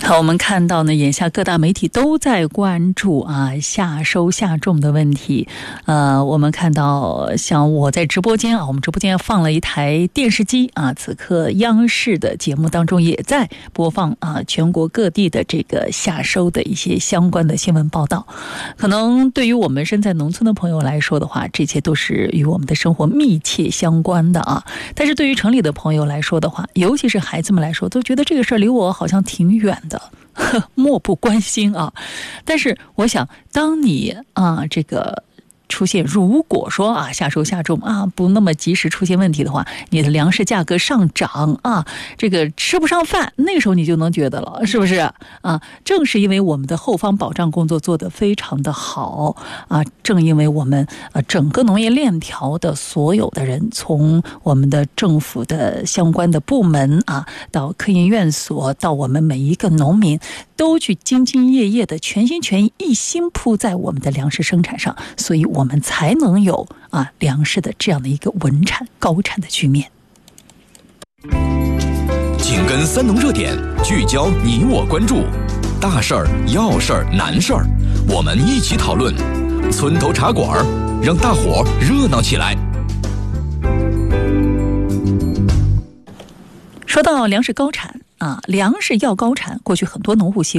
好，我们看到呢，眼下各大媒体都在关注下收下种的问题。我们看到像我在直播间我们直播间放了一台电视机此刻央视的节目当中也在播放全国各地的这个下收的一些相关的新闻报道。可能对于我们身在农村的朋友来说的话，这些都是与我们的生活密切相关的但是对于城里的朋友来说的话，尤其是孩子们来说，都觉得这个事儿离我好像挺远的，漠不关心但是我想，当你这个出现，如果说下收下种不那么及时出现问题的话，你的粮食价格上涨这个吃不上饭，那个时候你就能觉得了，是不是正是因为我们的后方保障工作做得非常的好正因为我们整个农业链条的所有的人，从我们的政府的相关的部门到科研院所，到我们每一个农民，都去兢兢业业的全心全意一心扑在我们的粮食生产上，所以我们才能有粮食的这样的一个稳产高产的局面。 紧跟三农热点，聚焦你我关注，大事儿、要事儿、难事儿，我们一起讨论。村头茶馆，让大伙热闹起来。 说到粮食高产粮食要高产，过去很多农户习